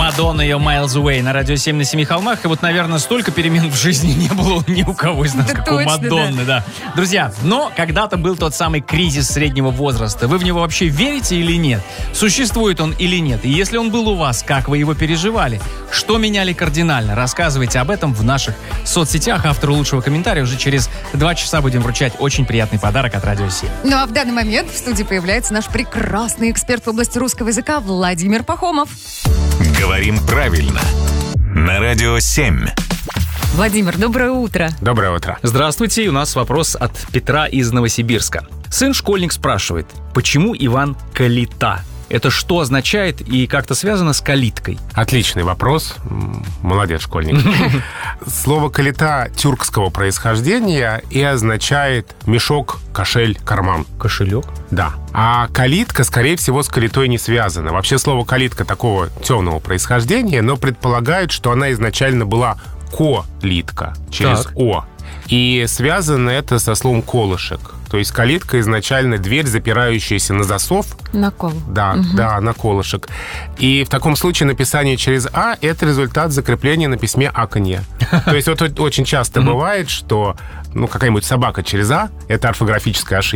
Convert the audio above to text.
Мадонна, ее Miles Away на радио 7 на 7 холмах. И вот, наверное, столько перемен в жизни не было ни у кого из нас, Да как точно, у Мадонны, да. Друзья, но когда-то был тот самый кризис среднего возраста. Вы в него вообще верите или нет? Существует он или нет? И если он был у вас, как вы его переживали? Что меняли кардинально? Рассказывайте об этом в наших соцсетях. Автору лучшего комментария уже через 2 часа будем вручать очень приятный подарок от Радио 7. Ну а в данный момент в студии появляется наш прекрасный эксперт в области русского языка Владимир Пахомов. Говорим правильно. На Радио 7. Владимир, доброе утро. Доброе утро. Здравствуйте, у нас вопрос от Петра из Новосибирска. Сын-школьник спрашивает, почему Иван Калита? Это что означает и как-то связано с калиткой? Отличный вопрос. Молодец, школьник. Слово «калита» тюркского происхождения и означает мешок, кошель, карман. Кошелек? Да. А калитка, скорее всего, с калитой не связана. Вообще слово «калитка» такого темного происхождения, но предполагает, что она изначально была «ко-литка» через Так. «о». И связано это со словом «колышек». То есть калитка изначально дверь, запирающаяся на засов. На кол. Да, да, на колышек. И в таком случае написание через «а» — это результат закрепления на письме аканье. То есть вот очень часто бывает, что какая-нибудь собака через «а» — это орфографическая ошибка.